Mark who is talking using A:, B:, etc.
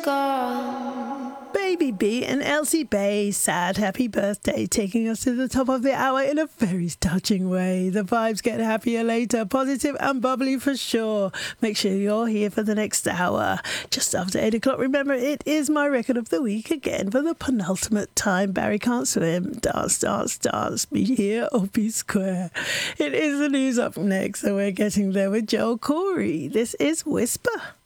A: gone.
B: Baby B and Elsie Bay, sad happy birthday, taking us to the top of the hour in a very touching way. The vibes get happier later, positive and bubbly for sure. Make sure you're here for the next hour. Just after 8 o'clock, remember, it is my record of the week again for the penultimate time. Barry Can't Swim, dance, dance, dance, be here or be square. It is the news up next, so we're getting there with Joel Corey. This is Whisper.